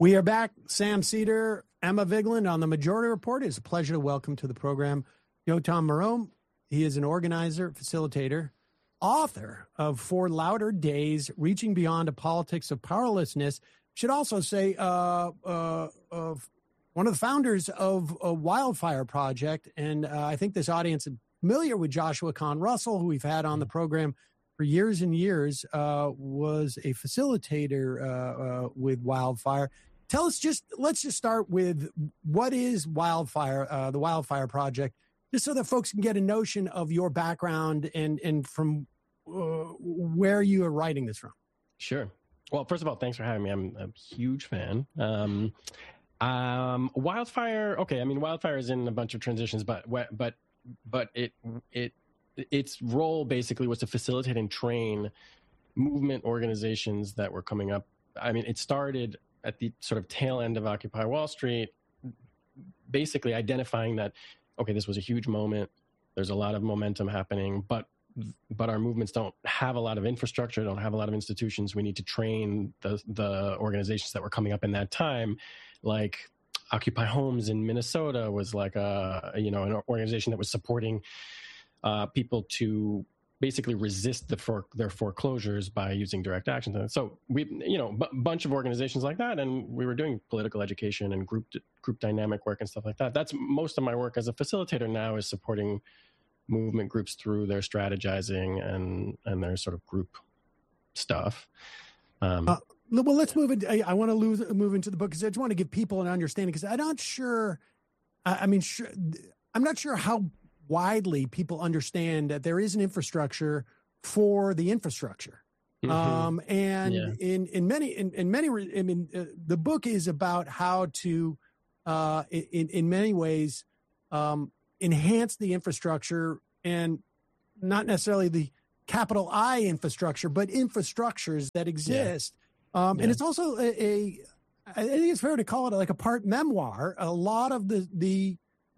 We are back. Sam Seder, Emma Vigeland on the Majority Report. It's a pleasure to welcome to the program Yotam Morome. He is an organizer, facilitator, author of For Louder Days, Reaching Beyond a Politics of Powerlessness. Should also say of one of the founders of a Wildfire Project. And I think this audience is familiar with Joshua Kahn Russell, who we've had on the program for years and years, was a facilitator with Wildfire. Tell us let's just start with what is Wildfire, the Wildfire Project, just so that folks can get a notion of your background and from where you are writing this from. Sure. Well, first of all, thanks for having me. I'm a huge fan. Wildfire. Okay. I mean, Wildfire is in a bunch of transitions, but its role basically was to facilitate and train movement organizations that were coming up. I mean, it started at the sort of tail end of Occupy Wall Street, basically identifying that, okay, this was a huge moment. There's a lot of momentum happening, but our movements don't have a lot of infrastructure, don't have a lot of institutions. We need to train the organizations that were coming up in that time, like Occupy Homes in Minnesota was like an organization that was supporting people to basically resist their foreclosures by using direct action. So we, bunch of organizations like that, and we were doing political education and group dynamic work and stuff like that. That's most of my work as a facilitator now, is supporting movement groups through their strategizing and their sort of group stuff. Well, let's move into. I want to move into the book because I just want to give people an understanding, because I'm not sure. I'm not sure how widely people understand that there is an infrastructure for the infrastructure. Mm-hmm. In many, the book is about how to, in many ways, enhance the infrastructure, and not necessarily the capital I infrastructure, but infrastructures that exist. And it's also I think it's fair to call it like a part memoir. A lot of the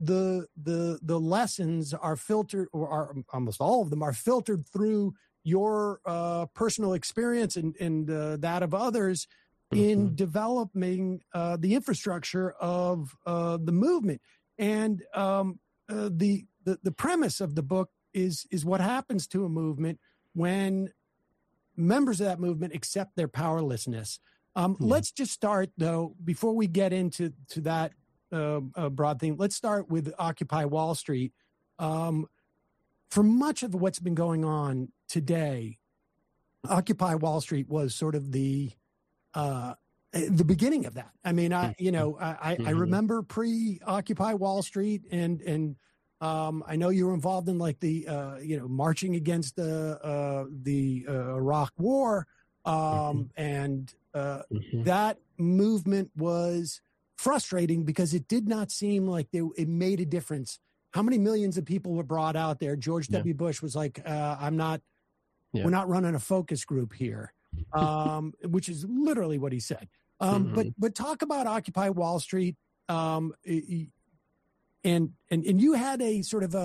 lessons are filtered, or are almost all of them are filtered through your personal experience and that of others in developing the infrastructure of the movement. And the premise of the book is what happens to a movement when members of that movement accept their powerlessness. Let's just start, though, before we get into that broad theme. Let's start with Occupy Wall Street. For much of what's been going on today, Occupy Wall Street was sort of the beginning of that. I mean, I remember pre-Occupy Wall Street, and I know you were involved in like the marching against the Iraq War, and that movement was frustrating because it did not seem like it made a difference. How many millions of people were brought out there? George W. Bush was like, we're not running a focus group here, which is literally what he said. But talk about Occupy Wall Street. And you had a sort of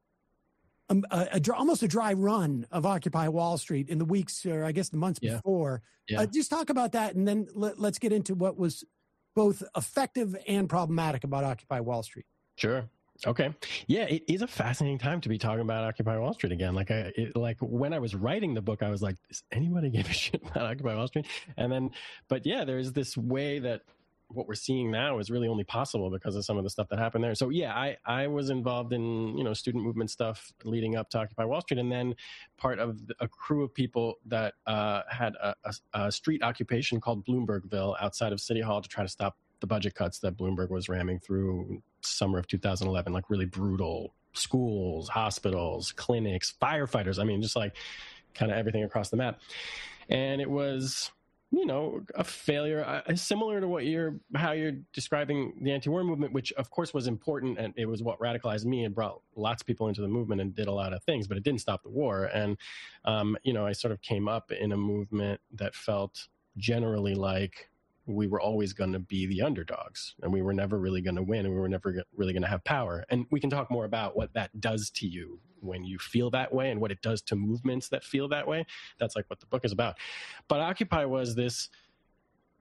almost a dry run of Occupy Wall Street in the weeks, or I guess the months before. Just talk about that, and then let's get into what was both effective and problematic about Occupy Wall Street. Sure. Okay. Yeah, it is a fascinating time to be talking about Occupy Wall Street again. Like when I was writing the book, I was like, does anybody give a shit about Occupy Wall Street? And then, but yeah, there's this way that what we're seeing now is really only possible because of some of the stuff that happened there. So yeah, I was involved in, student movement stuff leading up to Occupy Wall Street, and then part of a crew of people that had a street occupation called Bloombergville outside of City Hall to try to stop the budget cuts that Bloomberg was ramming through summer of 2011, like really brutal schools, hospitals, clinics, firefighters. I mean, just like kind of everything across the map. And it was, a failure, similar to how you're describing the anti-war movement, which of course was important, and it was what radicalized me and brought lots of people into the movement and did a lot of things, but it didn't stop the war. And, I sort of came up in a movement that felt generally like we were always going to be the underdogs, and we were never really going to win, and we were never really going to have power. And we can talk more about what that does to you when you feel that way, and what it does to movements that feel that way. That's like what the book is about. But Occupy was this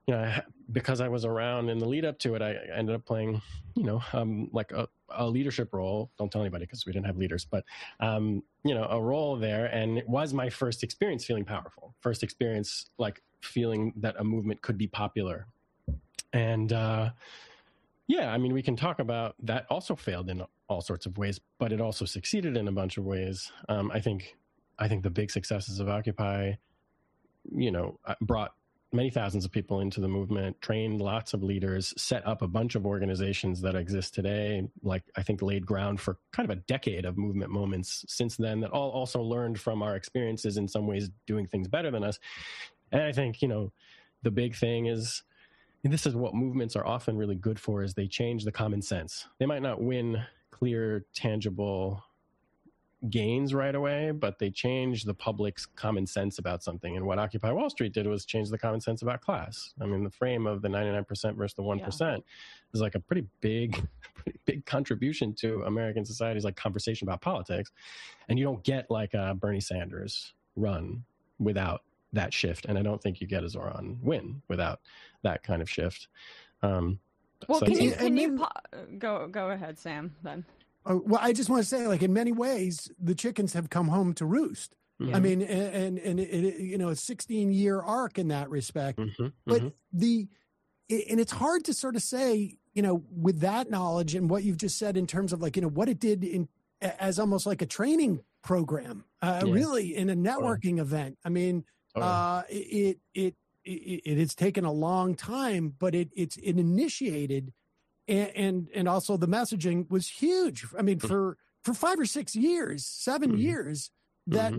because I was around in the lead up to it, I ended up playing, like a leadership role. Don't tell anybody because we didn't have leaders, but, a role there. And it was my first experience feeling powerful, first experience, like feeling that a movement could be popular. And, we can talk about that also failed in all sorts of ways, but it also succeeded in a bunch of ways. I think the big successes of Occupy, brought many thousands of people into the movement, trained lots of leaders, set up a bunch of organizations that exist today, like I think laid ground for kind of a decade of movement moments since then that all also learned from our experiences in some ways doing things better than us. And I think, the big thing is, and this is what movements are often really good for, is they change the common sense. They might not win clear, tangible gains right away, but they change the public's common sense about something. And what Occupy Wall Street did was change the common sense about class. I mean, the frame of the 99% versus the 1% is like a pretty big contribution to American society's like conversation about politics. And you don't get like a Bernie Sanders run without that shift. And I don't think you get a Zoran win without that kind of shift. Well, so can you go ahead, Sam, then? Well, I just want to say, like, in many ways, the chickens have come home to roost. Mm-hmm. I mean, and it, a 16-year arc in that respect. Mm-hmm. But and it's hard to sort of say, with that knowledge and what you've just said in terms of like, what it did as almost like a training program, really in a networking event. I mean, it has taken a long time, but it initiated. And also the messaging was huge. I mean, for 5 or 6 years, 7 years, that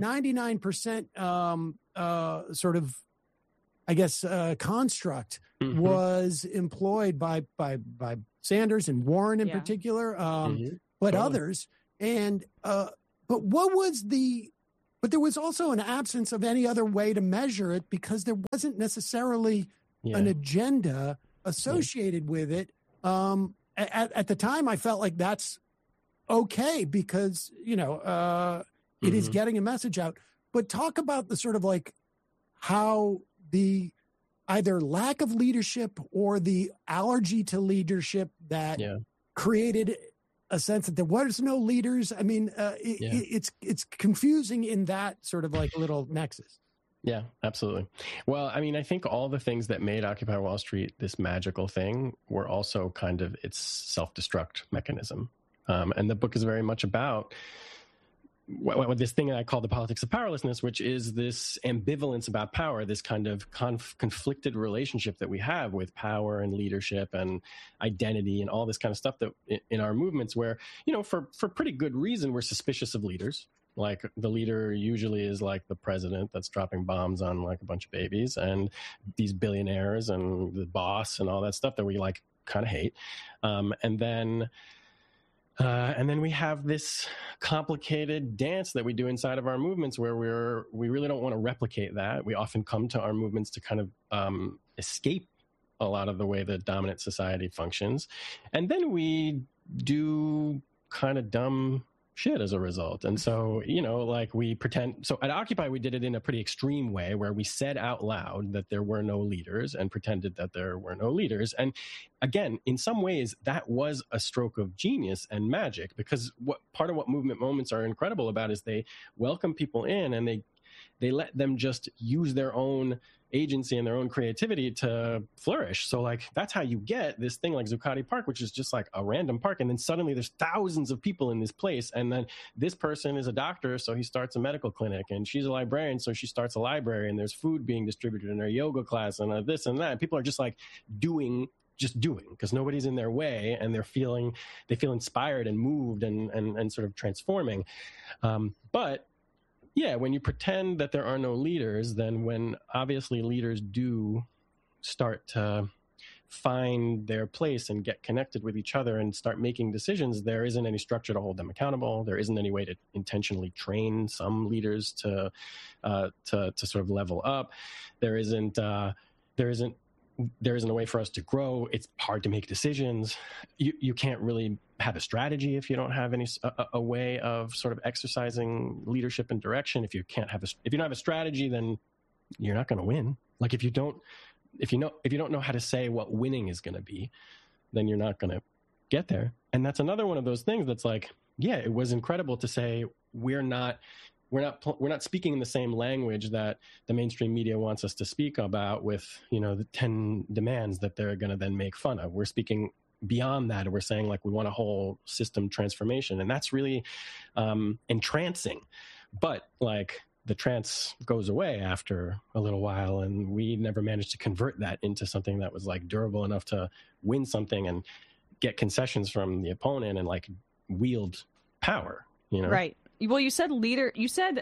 99% sort of, I guess, construct was employed by Sanders and Warren in particular, but others. And but there was also an absence of any other way to measure it because there wasn't necessarily an agenda associated with it. At the time, I felt like that's okay because, it is getting a message out. But talk about the sort of like how the either lack of leadership or the allergy to leadership that created a sense that there was no leaders. I mean, it's confusing in that sort of like little nexus. Yeah, absolutely. Well, I mean, I think all the things that made Occupy Wall Street this magical thing were also kind of its self-destruct mechanism. And the book is very much about what this thing I call the politics of powerlessness, which is this ambivalence about power, this kind of conflicted relationship that we have with power and leadership and identity and all this kind of stuff that in our movements where, for pretty good reason, we're suspicious of leaders. Like the leader usually is like the president that's dropping bombs on like a bunch of babies and these billionaires and the boss and all that stuff that we like kind of hate. And then we have this complicated dance that we do inside of our movements where we really don't want to replicate that. We often come to our movements to kind of escape a lot of the way the dominant society functions. And then we do kind of dumb shit as a result. And so, like we pretend, so at Occupy, we did it in a pretty extreme way where we said out loud that there were no leaders and pretended that there were no leaders. And again, in some ways that was a stroke of genius and magic because part of what movement moments are incredible about is they welcome people in and they let them just use their own agency and their own creativity to flourish. So like, that's how you get this thing like Zuccotti Park, which is just like a random park. And then suddenly there's thousands of people in this place. And then this person is a doctor, so he starts a medical clinic, and she's a librarian, so she starts a library, and there's food being distributed in their yoga class and this and that. And people are just like doing because nobody's in their way, and they feel inspired and moved and sort of transforming. But yeah, when you pretend that there are no leaders, then when obviously leaders do start to find their place and get connected with each other and start making decisions, there isn't any structure to hold them accountable. There isn't any way to intentionally train some leaders to sort of level up. There isn't a way for us to grow. It's hard to make decisions. You can't really have a strategy if you don't have a way of sort of exercising leadership and direction. If you don't have a strategy, then you're not going to win. Like if you don't if you don't know how to say what winning is going to be, then you're not going to get there. And that's another one of those things that's like, yeah, it was incredible to say we're not speaking in the same language that the mainstream media wants us to speak about with, the 10 demands that they're going to then make fun of. We're speaking beyond that, and we're saying like we want a whole system transformation, and that's really entrancing. But like the trance goes away after a little while, and we never managed to convert that into something that was like durable enough to win something and get concessions from the opponent and like wield power, Right. Well, you said leadership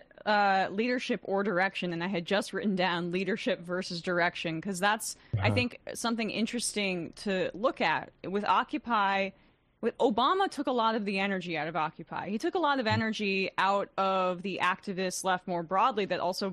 or direction, and I had just written down leadership versus direction, because that's, I think, something interesting to look at. With Occupy, Obama took a lot of the energy out of Occupy. He took a lot of energy out of the activist left more broadly that also,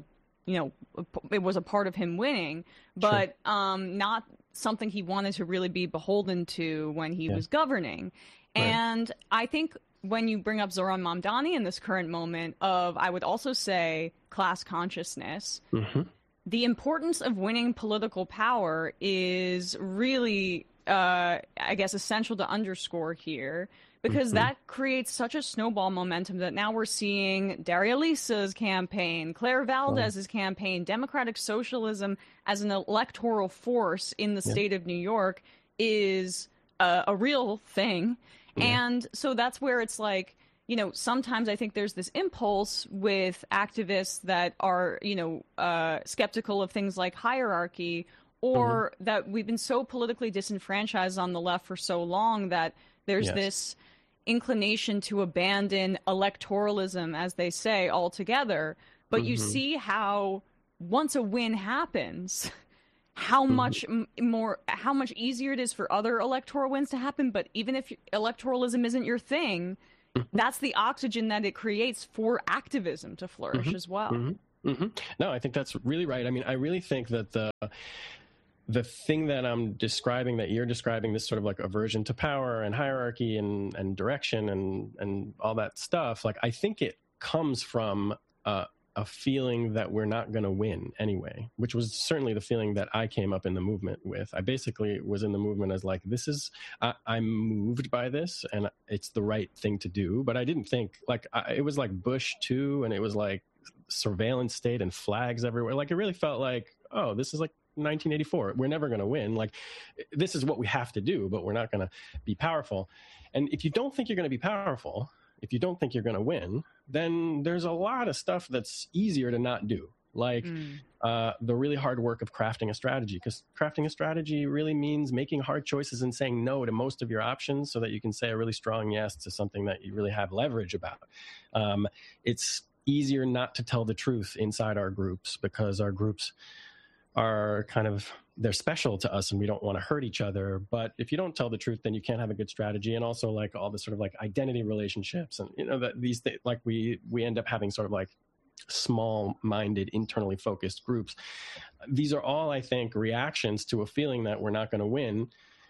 it was a part of him winning, but not something he wanted to really be beholden to when he was governing. Right. And I think when you bring up Zohran Mamdani in this current moment of, I would also say, class consciousness, the importance of winning political power is really, I guess, essential to underscore here, because that creates such a snowball momentum that now we're seeing Daria Lisa's campaign, Claire Valdez's campaign, democratic socialism as an electoral force in the state of New York is a real thing. And so that's where it's like, sometimes I think there's this impulse with activists that are, skeptical of things like hierarchy, or that we've been so politically disenfranchised on the left for so long that there's this inclination to abandon electoralism, as they say, altogether. But you see how once a win happens, how much easier it is for other electoral wins to happen. But even if electoralism isn't your thing, that's the oxygen that it creates for activism to flourish as well. No, I think that's really right. I mean, I really think that the thing that I'm describing, that you're describing, this sort of like aversion to power and hierarchy and direction and all that stuff, like I think it comes from a feeling that we're not going to win anyway, which was certainly the feeling that I came up in the movement with. I basically was in the movement as like, I'm moved by this and it's the right thing to do. But I didn't think like, it was like Bush too. And it was like surveillance state and flags everywhere. Like it really felt like, oh, this is like 1984. We're never going to win. Like this is what we have to do, but we're not going to be powerful. And if you don't think you're going to be powerful, if you don't think you're going to win, then there's a lot of stuff that's easier to not do, like the really hard work of crafting a strategy, because crafting a strategy really means making hard choices and saying no to most of your options so that you can say a really strong yes to something that you really have leverage about. It's easier not to tell the truth inside our groups, because our groups are they're special to us and we don't want to hurt each other. But if you don't tell the truth, then you can't have a good strategy. And also like all this sort of like identity relationships and, that these things, like we end up having sort of like small-minded, internally focused groups. These are all, I think, reactions to a feeling that we're not going to win.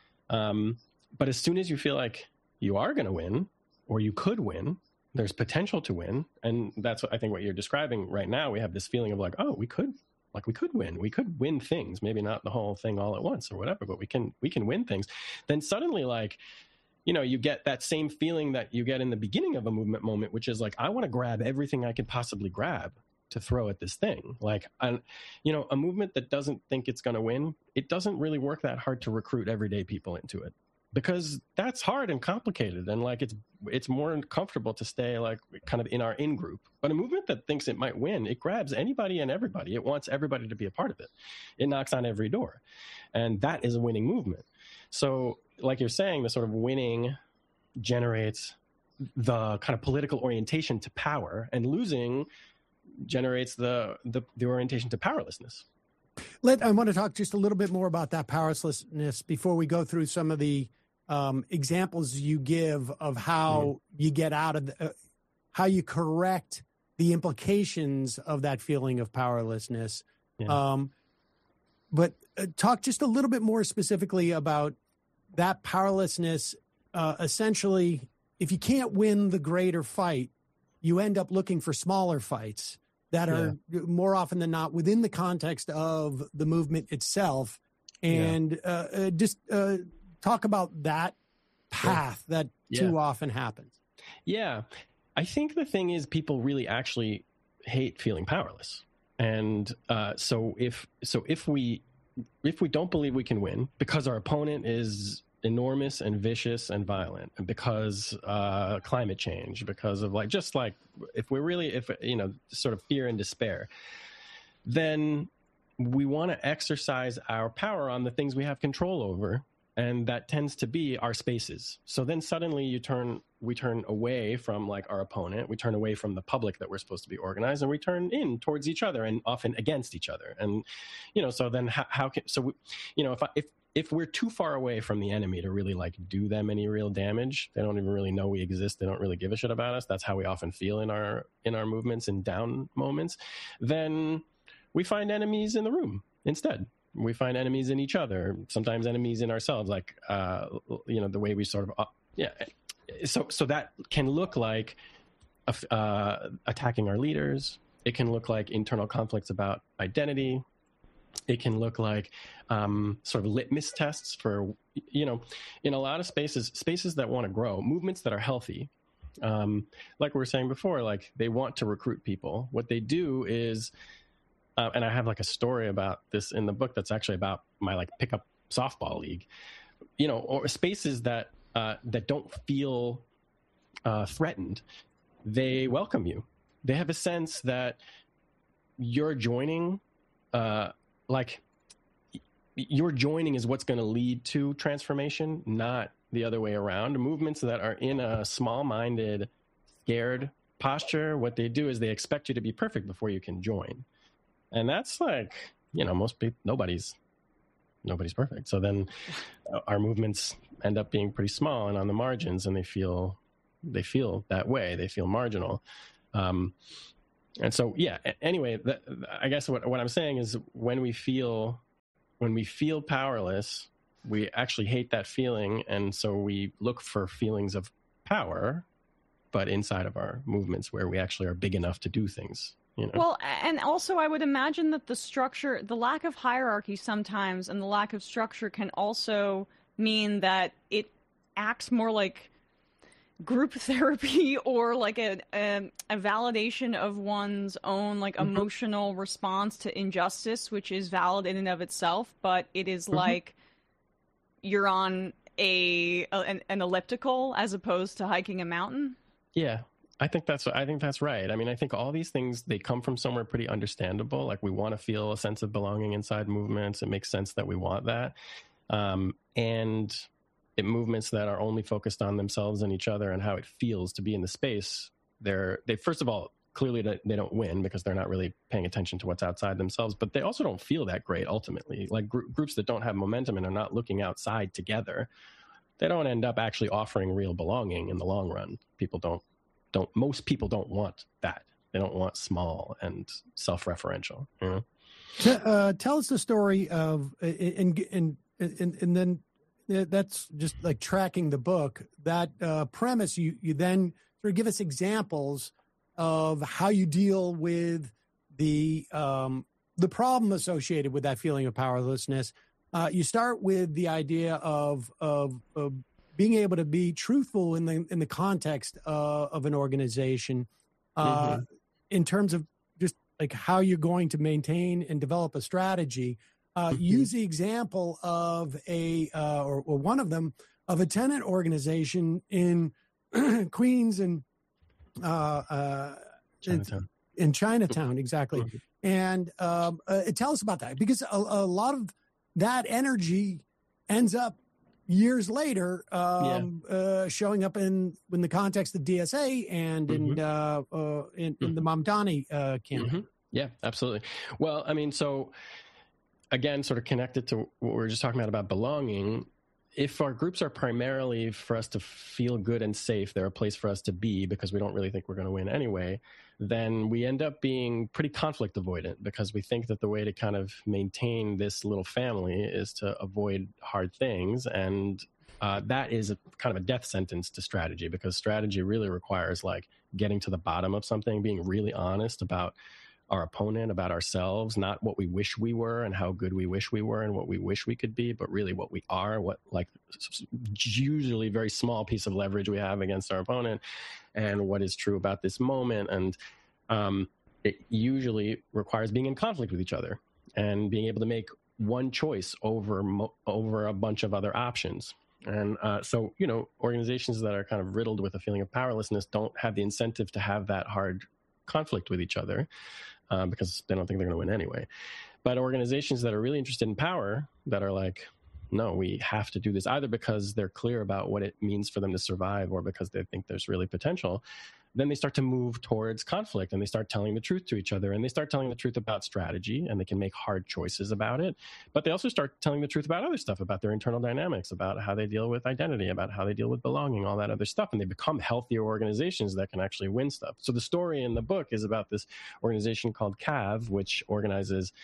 But as soon as you feel like you are going to win, or you could win, there's potential to win. And that's what I think what you're describing right now. We have this feeling of like, oh, we could win. We could win things, maybe not the whole thing all at once or whatever, but we can win things. Then suddenly, like, you get that same feeling that you get in the beginning of a movement moment, which is like, I want to grab everything I could possibly grab to throw at this thing. Like, a movement that doesn't think it's going to win, it doesn't really work that hard to recruit everyday people into it, because that's hard and complicated. And like, it's more comfortable to stay like kind of in our in-group. But a movement that thinks it might win, it grabs anybody and everybody. It wants everybody to be a part of it. It knocks on every door. And that is a winning movement. So like you're saying, the sort of winning generates the kind of political orientation to power, and losing generates the orientation to powerlessness. I want to talk just a little bit more about that powerlessness before we go through some of the examples you give of how you get out of how you correct the implications of that feeling of powerlessness. But talk just a little bit more specifically about that powerlessness. Essentially, if you can't win the greater fight, you end up looking for smaller fights that are more often than not within the context of the movement itself, And just talk about that path that too often happens. Yeah. I think the thing is people really actually hate feeling powerless. And so if we don't believe we can win because our opponent is enormous and vicious and violent, and because climate change, because of if sort of fear and despair, then we want to exercise our power on the things we have control over, and that tends to be our spaces. So then suddenly we turn away from our opponent, we turn away from the public that we're supposed to be organized, and we turn in towards each other and often against each other. And so then if we're too far away from the enemy to really do them any real damage, they don't even really know we exist, they don't really give a shit about us, that's how we often feel in our movements and down moments, then we find enemies in the room instead. We find enemies in each other, sometimes enemies in ourselves, the way we sort of, So that can look like attacking our leaders. It can look like internal conflicts about identity. It can look like sort of litmus tests for, in a lot of spaces that want to grow, movements that are healthy. Like we were saying before, they want to recruit people. What they do is, and I have a story about this in the book that's actually about my pickup softball league, or spaces that don't feel threatened. They welcome you. They have a sense that you're joining, your joining is what's going to lead to transformation, not the other way around. Movements that are in a small-minded, scared posture, what they do is they expect you to be perfect before you can join. And that's most people, nobody's perfect. So then our movements end up being pretty small and on the margins, and they feel that way. They feel marginal. And so, anyway, I guess what I'm saying is when we feel powerless, we actually hate that feeling. And so we look for feelings of power, but inside of our movements where we actually are big enough to do things. Well, and also I would imagine that the lack of hierarchy sometimes and the lack of structure can also mean that it acts more like group therapy or a validation of one's own emotional response to injustice, which is valid in and of itself, but it is you're on an elliptical as opposed to hiking a mountain. Yeah. I think that's right. I mean, I think all these things, they come from somewhere pretty understandable. We want to feel a sense of belonging inside movements. It makes sense that we want that. And movements that are only focused on themselves and each other and how it feels to be in the space, they first of all, clearly they don't win because they're not really paying attention to what's outside themselves, but they also don't feel that great ultimately. Groups that don't have momentum and are not looking outside together, they don't end up actually offering real belonging in the long run. Most people don't want that. They don't want small and self-referential. Tell us the story of, and then that's just tracking the book. That premise, you then sort of give us examples of how you deal with the problem associated with that feeling of powerlessness. You start with the idea of being able to be truthful in the context of an organization, in terms of just how you're going to maintain and develop a strategy. Use the example of or one of them of a tenant organization in Queens and Chinatown. In Chinatown, exactly. And tell us about that, because a lot of that energy ends up years later showing up in the context of DSA and in the Mamdani campaign. Yeah, absolutely. Well, I mean, so again, sort of connected to what we were just talking about belonging. If our groups are primarily for us to feel good and safe, they're a place for us to be because we don't really think we're going to win anyway, then we end up being pretty conflict avoidant because we think that the way to kind of maintain this little family is to avoid hard things. And that is kind of a death sentence to strategy, because strategy really requires getting to the bottom of something, being really honest about our opponent, about ourselves, not what we wish we were and how good we wish we were and what we wish we could be, but really what we are, what like usually very small piece of leverage we have against our opponent, and what is true about this moment. And it usually requires being in conflict with each other and being able to make one choice over a bunch of other options. And so, you know, organizations that are kind of riddled with a feeling of powerlessness don't have the incentive to have that hard conflict with each other because they don't think they're going to win anyway. But organizations that are really interested in power, that are like, no, we have to do this, either because they're clear about what it means for them to survive or because they think there's really potential, then they start to move towards conflict and they start telling the truth to each other, and they start telling the truth about strategy, and they can make hard choices about it. But they also start telling the truth about other stuff, about their internal dynamics, about how they deal with identity, about how they deal with belonging, all that other stuff. And they become healthier organizations that can actually win stuff. So the story in the book is about this organization called CAV, which organizes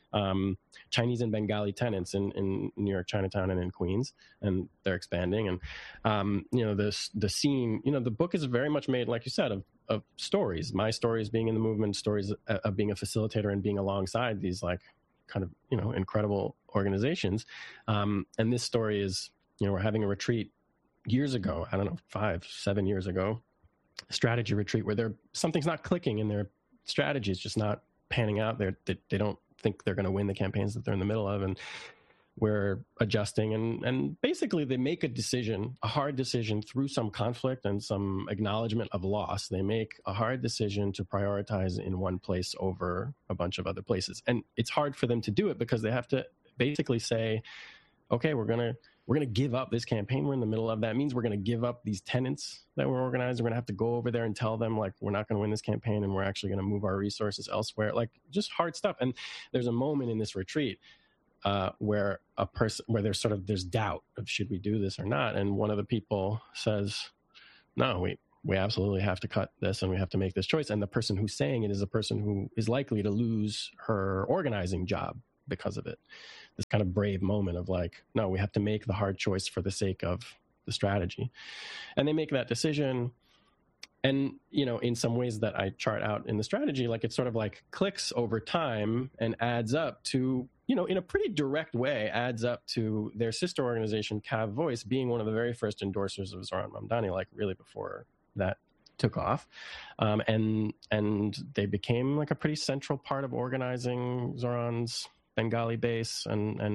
Chinese and Bengali tenants in New York, Chinatown, and in Queens, and they're expanding. And you know, the scene, you know, the book is very much made, like you said, of stories. My stories being in the movement, stories of being a facilitator and being alongside these like kind of, you know, incredible organizations. And this story is, you know, we're having a retreat years ago, I don't know, 5-7 years ago, a strategy retreat where something's not clicking in their strategy. It's just not panning out. They don't think they're going to win the campaigns that they're in the middle of, and we're adjusting, and basically they make a hard decision through some conflict and some acknowledgement of loss. They make a hard decision to prioritize in one place over a bunch of other places, and it's hard for them to do it because they have to basically say, okay, we're going to give up this campaign we're in the middle of. That means we're going to give up these tenants that we're organized. We're going to have to go over there and tell them, like, we're not going to win this campaign and we're actually going to move our resources elsewhere. Like, just hard stuff. And there's a moment in this retreat where there's doubt of should we do this or not. And one of the people says, no, we absolutely have to cut this and we have to make this choice. And the person who's saying it is a person who is likely to lose her organizing job because of it. This kind of brave moment of like, no, we have to make the hard choice for the sake of the strategy. And they make that decision. And, you know, in some ways that I chart out in the strategy, like it sort of like clicks over time and adds up to, you know, in a pretty direct way, adds up to their sister organization, CAV Voice, being one of the very first endorsers of Zohran Mamdani, like really before that took off. And they became like a pretty central part of organizing Zohran's Bengali base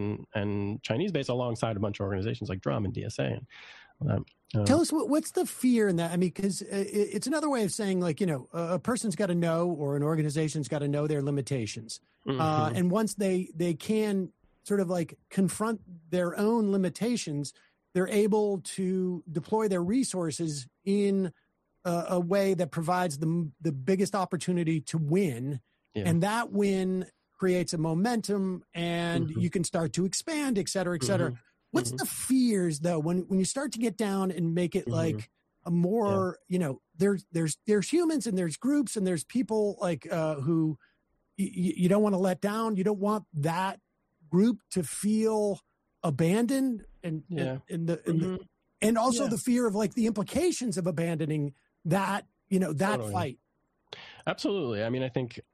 and Chinese base alongside a bunch of organizations like Drum and DSA. And, tell us what's the fear in that? I mean, because it's another way of saying, like, you know, a person's got to know, or an organization's got to know their limitations. Mm-hmm. And once they can sort of like confront their own limitations, they're able to deploy their resources in a way that provides them the biggest opportunity to win. Yeah. And that win creates a momentum, and mm-hmm. you can start to expand, et cetera, et cetera. Mm-hmm. What's the fears, though, when you start to get down and make it mm-hmm. like a more, you know, there's humans and there's groups and there's people like who you don't want to let down. You don't want that group to feel abandoned, and and also the fear of like the implications of abandoning that, you know, that totally. Fight. Absolutely. I mean, I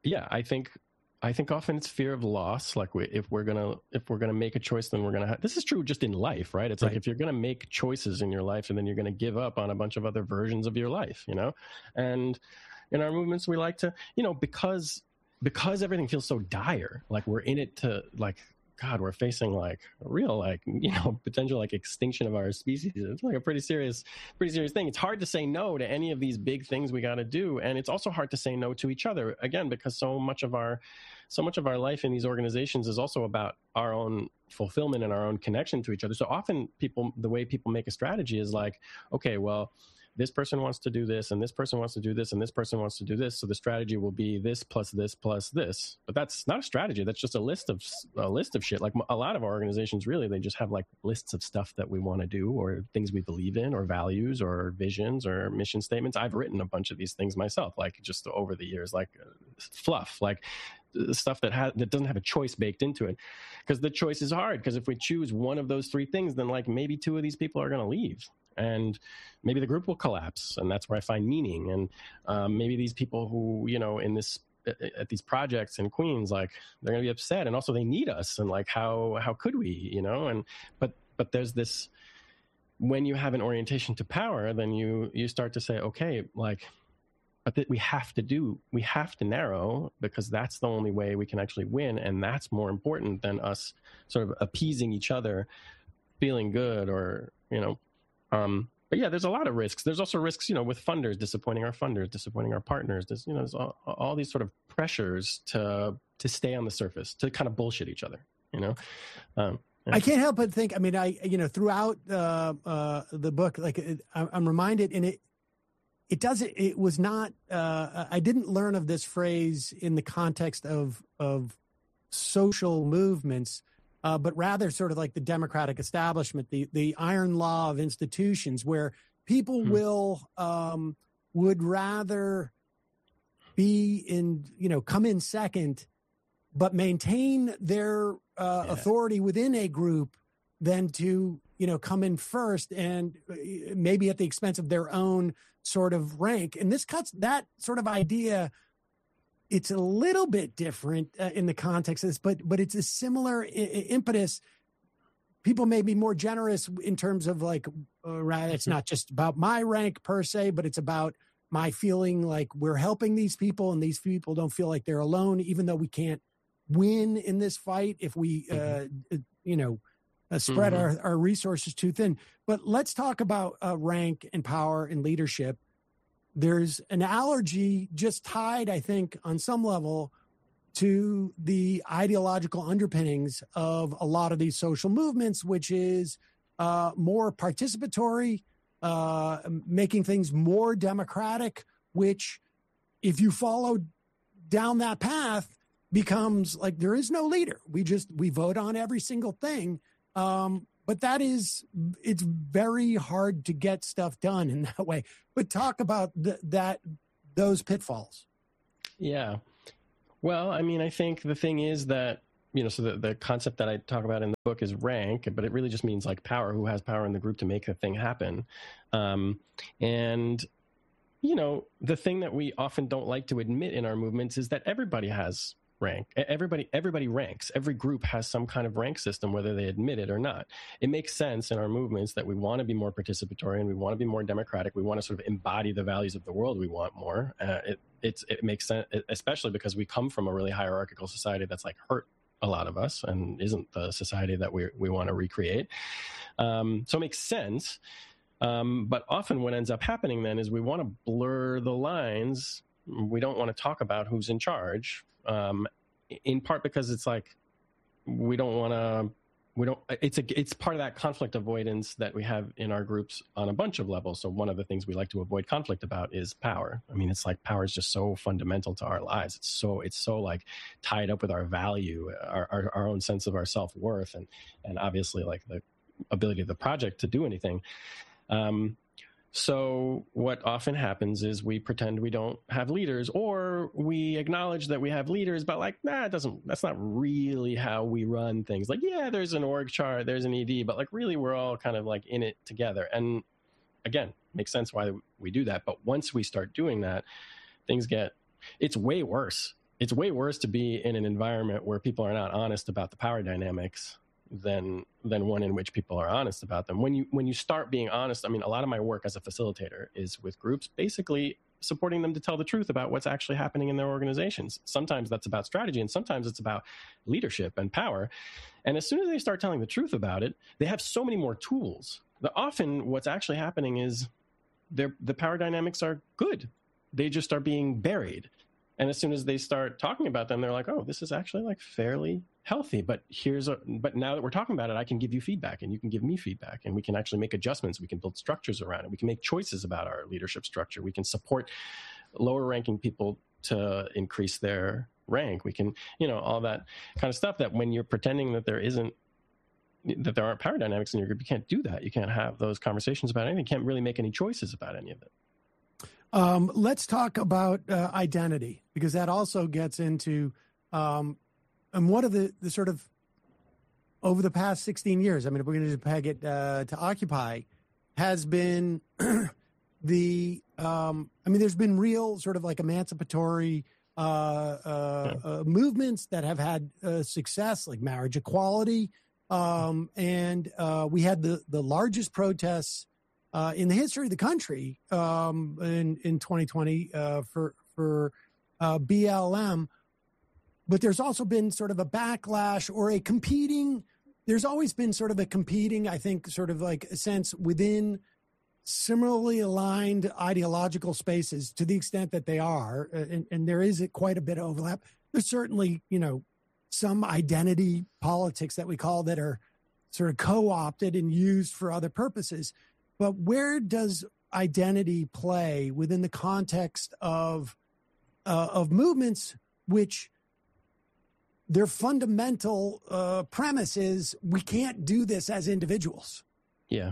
think often it's fear of loss. Like if we're gonna make a choice, then we're gonna. This is true just in life, right? It's right. Like if you're gonna make choices in your life, and then you're gonna give up on a bunch of other versions of your life, you know. And in our movements, we like to, you know, because everything feels so dire. Like we're in it to like. God, we're facing like a real, like, you know, potential like extinction of our species. It's like a pretty serious thing. It's hard to say no to any of these big things we got to do, and it's also hard to say no to each other. Again, because so much of our life in these organizations is also about our own fulfillment and our own connection to each other. So often, the way people make a strategy is like, okay, well, this person wants to do this, and this person wants to do this, and this person wants to do this. So the strategy will be this plus this plus this. But that's not a strategy. That's just a list of shit. Like a lot of our organizations, really, they just have like lists of stuff that we want to do, or things we believe in, or values, or visions, or mission statements. I've written a bunch of these things myself, like just over the years, like fluff, like stuff that doesn't have a choice baked into it, because the choice is hard. Because if we choose one of those three things, then like maybe two of these people are going to leave. And maybe the group will collapse, and that's where I find meaning. And maybe these people who, you know, in this at these projects in Queens, like they're going to be upset, and also they need us, and like how could we, you know? And but there's this, when you have an orientation to power, then you start to say, okay, like, but that we have to narrow, because that's the only way we can actually win, and that's more important than us sort of appeasing each other, feeling good, or, you know. But yeah, there's a lot of risks. There's also risks, you know, with funders, disappointing our partners. There's, you know, there's all these sort of pressures to stay on the surface, to kind of bullshit each other, you know. Yeah. I can't help but think, I mean, throughout the book, like I'm reminded, and it was not, I didn't learn of this phrase in the context of social movements, but rather sort of like the democratic establishment, the iron law of institutions, where people would rather be come in second, but maintain their authority within a group, than to, come in first, and maybe at the expense of their own sort of rank. And this cuts that sort of idea. It's a little bit different in the context of this, but it's a similar impetus. People may be more generous in terms of like, it's not just about my rank per se, but it's about my feeling like we're helping these people, and these people don't feel like they're alone, even though we can't win in this fight if we, spread our resources too thin. But let's talk about rank and power and leadership. There's an allergy just tied, I think, on some level to the ideological underpinnings of a lot of these social movements, which is more participatory, making things more democratic, which, if you follow down that path, becomes like there is no leader. We vote on every single thing. But it's very hard to get stuff done in that way. But talk about those pitfalls. Yeah. Well, I mean, I think the thing is that, so the concept that I talk about in the book is rank, but it really just means like power, who has power in the group to make a thing happen. And, the thing that we often don't like to admit in our movements is that everybody has rank. Everybody ranks. Every group has some kind of rank system, whether they admit it or not. It makes sense in our movements that we want to be more participatory, and we want to be more democratic. We want to sort of embody the values of the world we want more. It makes sense, especially because we come from a really hierarchical society that's like hurt a lot of us and isn't the society that we want to recreate. So it makes sense. But often what ends up happening then is we want to blur the lines. We don't want to talk about who's in charge. In part because it's like it's part of that conflict avoidance that we have in our groups on a bunch of levels. So one of the things we like to avoid conflict about is power. I mean, it's like power is just so fundamental to our lives. It's so like tied up with our value, our own sense of our self-worth, and obviously like the ability of the project to do anything. So what often happens is we pretend we don't have leaders, or we acknowledge that we have leaders, but like, that's not really how we run things. Like, yeah, there's an org chart, there's an ED, but like really we're all kind of like in it together. And again, makes sense why we do that. But once we start doing that, it's way worse. It's way worse to be in an environment where people are not honest about the power dynamics than one in which people are honest about them. When you start being honest, I mean, a lot of my work as a facilitator is with groups, basically supporting them to tell the truth about what's actually happening in their organizations. Sometimes that's about strategy, and sometimes it's about leadership and power. And as soon as they start telling the truth about it, they have so many more tools. Often what's actually happening is the power dynamics are good. They just are being buried. And as soon as they start talking about them, they're like, oh, this is actually like fairly healthy. But now that we're talking about it, I can give you feedback, and you can give me feedback, and we can actually make adjustments. We can build structures around it. We can make choices about our leadership structure. We can support lower ranking people to increase their rank. We can, all that kind of stuff that when you're pretending that there aren't power dynamics in your group, you can't do that. You can't have those conversations about anything. You can't really make any choices about any of it. Let's talk about identity, because that also gets into, and one of the sort of over the past 16 years, I mean, if we're going to just peg it to Occupy, has been there's been real sort of like emancipatory movements that have had success, like marriage equality. And we had the largest protests in the history of the country in 2020 for BLM. But there's also been sort of a backlash or a competing. There's always been sort of a competing, I think, sort of like a sense within similarly aligned ideological spaces, to the extent that they are, and there is quite a bit of overlap. There's certainly, some identity politics that we call that are sort of co-opted and used for other purposes. But where does identity play within the context of movements which their fundamental premise is we can't do this as individuals? Yeah.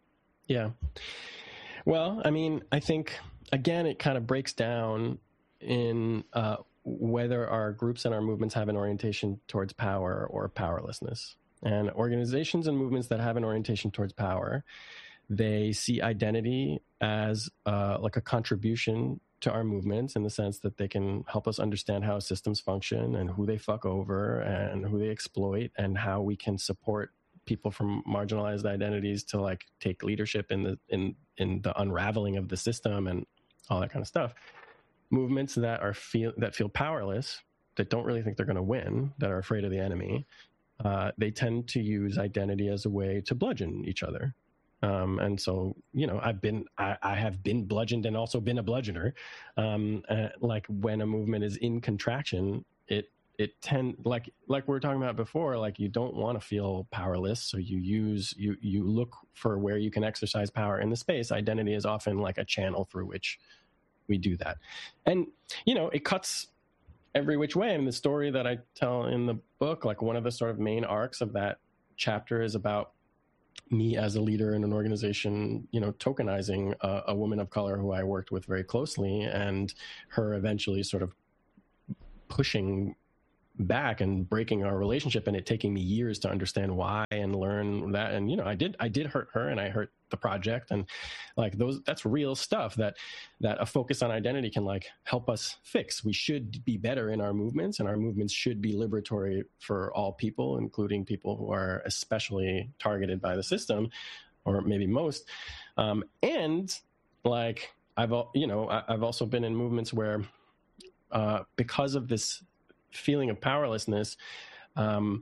Well, I mean, I think, again, it kind of breaks down in whether our groups and our movements have an orientation towards power or powerlessness. And organizations and movements that have an orientation towards power, they see identity as like a contribution to our movements, in the sense that they can help us understand how systems function and who they fuck over and who they exploit, and how we can support people from marginalized identities to like take leadership in the unraveling of the system and all that kind of stuff. Movements that feel powerless, that don't really think they're going to win, that are afraid of the enemy, they tend to use identity as a way to bludgeon each other. And so, I have been bludgeoned and also been a bludgeoner. Like when a movement is in contraction, like we were talking about before, like you don't want to feel powerless. So you look for where you can exercise power in the space. Identity is often like a channel through which we do that. And, it cuts every which way. And the story that I tell in the book, like one of the sort of main arcs of that chapter is about me as a leader in an organization, tokenizing a woman of color who I worked with very closely, and her eventually sort of pushing back and breaking our relationship, and it taking me years to understand why and learn that. And I did hurt her, and I hurt the project, and like that's real stuff that a focus on identity can like help us fix. We should be better in our movements, and our movements should be liberatory for all people, including people who are especially targeted by the system, or maybe most. And like I've also been in movements where because of this feeling of powerlessness, I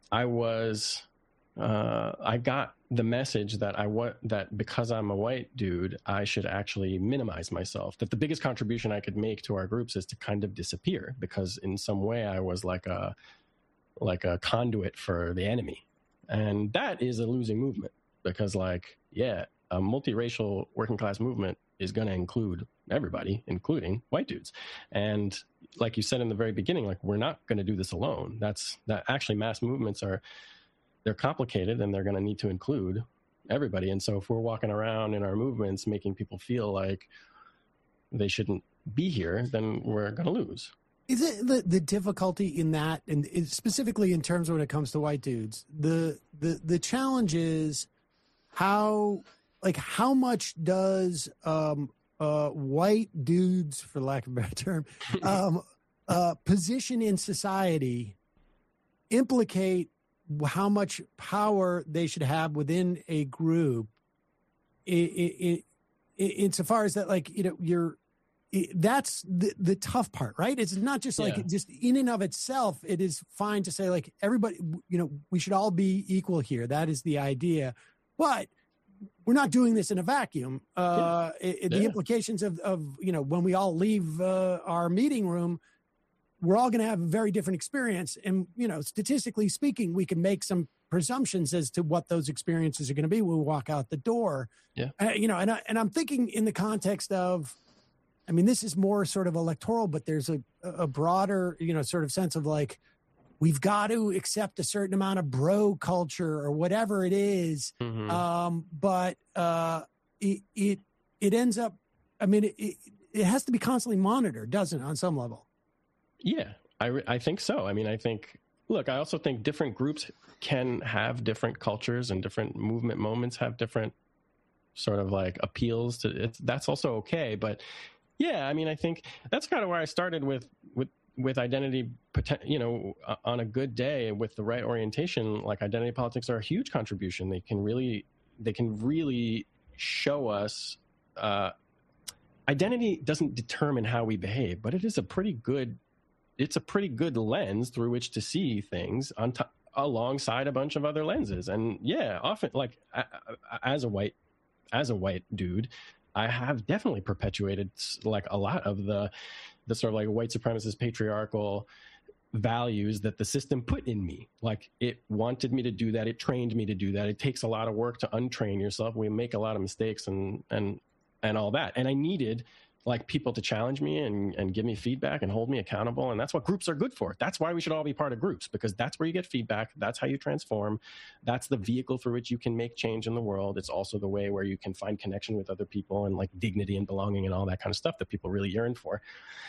got the message that because I'm a white dude, I should actually minimize myself. That the biggest contribution I could make to our groups is to kind of disappear, because in some way I was like a conduit for the enemy, and that is a losing movement, because a multiracial working class movement is going to include everybody, including white dudes. And like you said in the very beginning, like we're not going to do this alone. That actually mass movements they're complicated, and they're going to need to include everybody. And so if we're walking around in our movements making people feel like they shouldn't be here, then we're going to lose. Is it the difficulty in that, and specifically in terms of when it comes to white dudes, the challenge is how much does white dudes, for lack of a better term, position in society implicate how much power they should have within a group, insofar as that, like, that's the tough part, right? It's not just like just in and of itself. It is fine to say like everybody, we should all be equal here. That is the idea, but we're not doing this in a vacuum. The implications of when we all leave our meeting room, we're all going to have a very different experience. And, statistically speaking, we can make some presumptions as to what those experiences are going to be when we walk out the door. Yeah. And I'm thinking in the context of, I mean, this is more sort of electoral, but there's a broader, sort of sense of like, we've got to accept a certain amount of bro culture or whatever it is. Mm-hmm. But it ends up, I mean, it has to be constantly monitored, doesn't it, on some level? Yeah, I think so. I mean, I also think different groups can have different cultures, and different movement moments have different sort of like appeals to it. That's also okay. But Yeah, I mean, I think that's kind of where I started with identity. You know, on a good day with the right orientation, like identity politics are a huge contribution. They can really show us. Identity doesn't determine how we behave, but it is a pretty good lens through which to see things alongside a bunch of other lenses. And yeah, often, like as a white dude, I have definitely perpetuated like a lot of the sort of like white supremacist patriarchal values that the system put in me. Like it wanted me to do that. It trained me to do that. It takes a lot of work to untrain yourself. We make a lot of mistakes and all that. And I needed like people to challenge me and give me feedback and hold me accountable. And that's what groups are good for. That's why we should all be part of groups, because that's where you get feedback. That's how you transform. That's the vehicle through which you can make change in the world. It's also the way where you can find connection with other people and like dignity and belonging and all that kind of stuff that people really yearn for.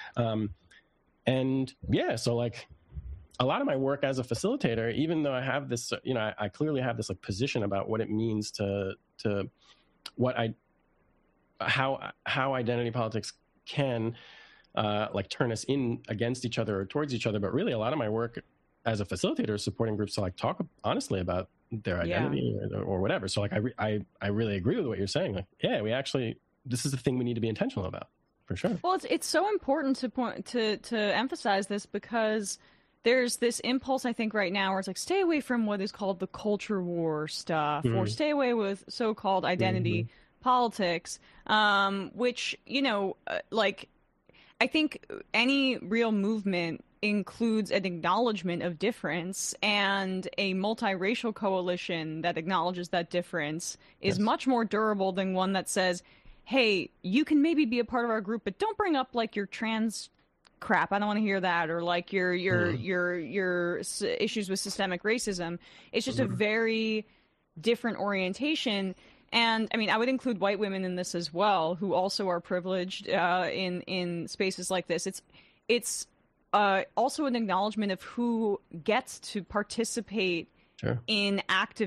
And yeah, so like a lot of my work as a facilitator, even though I have this, you know, I clearly have this like position about what it means to what how identity politics can like turn us in against each other or towards each other. But really a lot of my work as a facilitator is supporting groups to like talk honestly about their identity or whatever. So like I really agree with what you're saying. Like, yeah, this is the thing we need to be intentional about, for sure. Well, it's so important to emphasize this, because there's this impulse, I think, right now where it's like, stay away from what is called the culture war stuff, or stay away with so-called identity politics, which, you know, like, I think any real movement includes an acknowledgement of difference, and a multiracial coalition that acknowledges that difference is much more durable than one that says, hey, you can maybe be a part of our group, but don't bring up like your trans crap. I don't want to hear that, or like your issues with systemic racism. It's just a very different orientation. And I mean, I would include white women in this as well, who also are privileged in spaces like this. It's also an acknowledgement of who gets to participate in active